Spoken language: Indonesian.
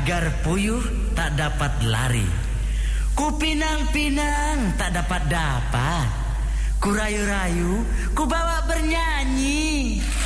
Agar puyuh tak dapat lari, ku pinang-pinang tak dapat. Ku rayu-rayu, ku bawa bernyanyi.